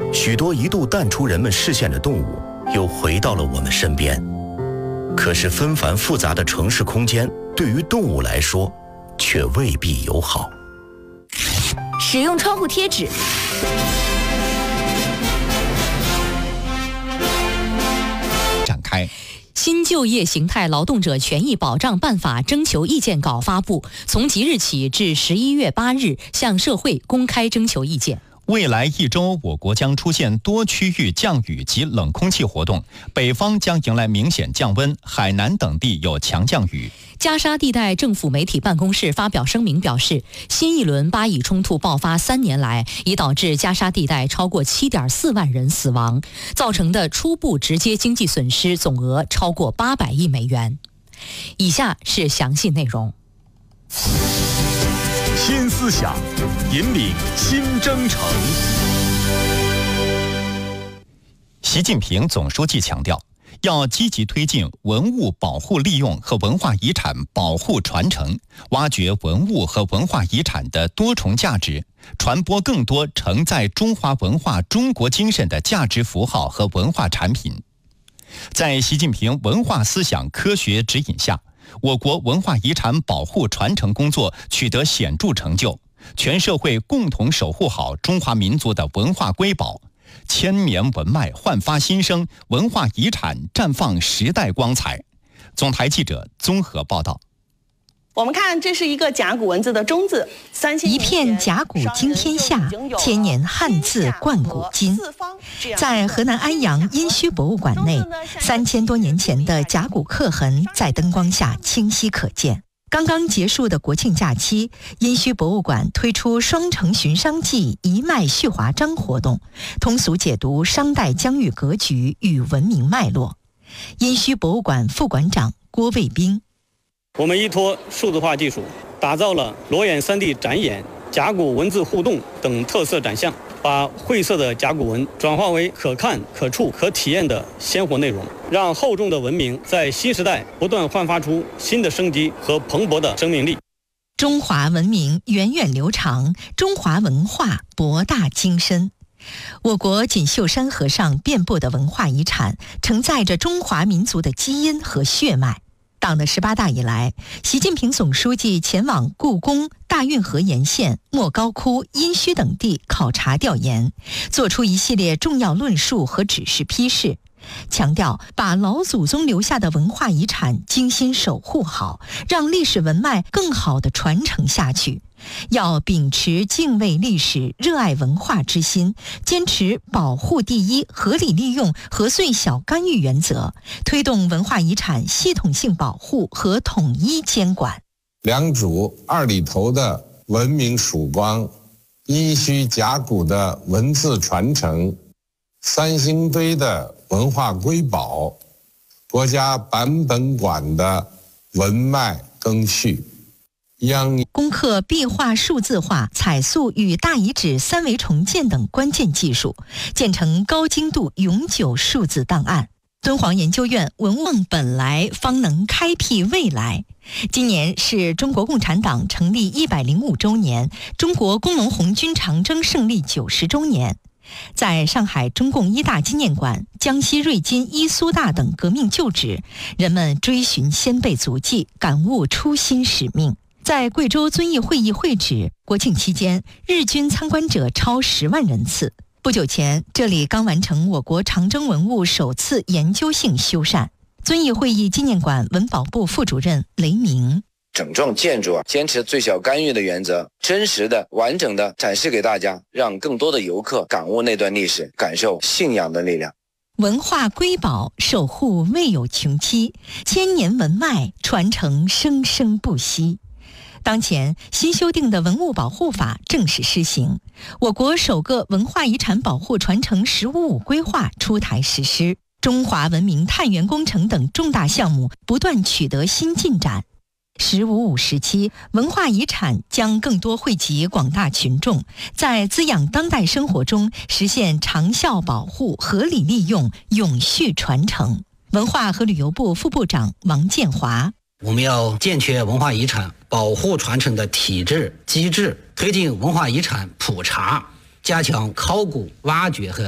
许多一度淡出人们视线的动物又回到了我们身边。可是纷繁复杂的城市空间对于动物来说却未必友好。 使用窗户贴纸。 展开。 新就业形态劳动者权益保障办法征求意见稿发布，从即日起至11月8日向社会公开征求意见。 未来1周，我国将出现多区域降雨及冷空气活动，北方将迎来明显降温，海南等地有强降雨。 加沙地带政府媒体办公室发表声明表示，新一轮巴以冲突爆发3年来，已导致加沙地带超过7.4万人死亡，造成的初步直接经济损失总额超过800亿美元。以下是详细内容。 新思想，引领新征程。 习近平总书记强调，要积极推进文物保护利用和文化遗产保护传承，挖掘文物和文化遗产的多重价值，传播更多承载中华文化中国精神的价值符号和文化产品。在习近平文化思想科学指引下，我国文化遗产保护传承工作取得显著成就，全社会共同守护好中华民族的文化瑰宝，千年文脉焕发新生，文化遗产绽放时代光彩。总台记者综合报道。 我们看，这是一个甲骨文字的中字， 一片甲骨惊天下，千年汉字贯古今。在河南安阳殷墟博物馆内，3000多年前的甲骨刻痕在灯光下清晰可见。刚刚结束的国庆假期，殷墟博物馆推出双城巡商记一脉续华章活动，通俗解读商代疆域格局与文明脉络。殷墟博物馆副馆长郭卫兵。 我们依托数字化技术，打造了裸眼3D 展演、甲骨文字互动等特色展项，把晦涩的甲骨文转化为可看、可触、可体验的鲜活内容，让厚重的文明在新时代不断焕发出新的生机和蓬勃的生命力。 中华文明源远流长，中华文化博大精深。我国锦绣山河上遍布的文化遗产，承载着中华民族的基因和血脉。党的18大以来，习近平总书记前往故宫、大运河沿线、莫高窟、殷墟等地考察调研，做出一系列重要论述和指示批示，强调把老祖宗留下的文化遗产精心守护好，让历史文脉更好地传承下去。要秉持敬畏历史、热爱文化之心，坚持保护第一、合理利用和最小干预原则，推动文化遗产系统性保护和统一监管。 良渚2里头的文明曙光，殷墟甲骨的文字传承，三星堆的文化瑰宝，国家版本馆的文脉更续。 攻克壁画数字化、彩塑与大遗址3维重建等关键技术，建成高精度永久数字档案。敦煌研究院文物本来方能开辟未来。今年是中国共产党成立105周年，中国工农红军长征胜利90周年。在上海中共一大纪念馆、江西瑞金伊苏大等革命旧址，人们追寻先辈足迹，感悟初心使命。在贵州遵义会议会址，国庆期间日均参观者超10万人次。不久前，这里刚完成我国长征文物首次研究性修缮。遵义会议纪念馆文保部副主任雷明： 整幢建筑坚持最小干预的原则，真实的、完整的展示给大家，让更多的游客感悟那段历史，感受信仰的力量。 文化瑰宝守护未有穷期，千年文脉传承生生不息。当前新修订的文物保护法正式施行，我国首个文化遗产保护传承“15+5”规划出台实施，中华文明探源工程等重大项目不断取得新进展。“15+5”时期，文化遗产将更多惠及广大群众，在滋养当代生活中实现长效保护、合理利用、永续传承。文化和旅游部副部长王建华： 我们要健全文化遗产保护传承的体制机制，推进文化遗产普查，加强考古、挖掘和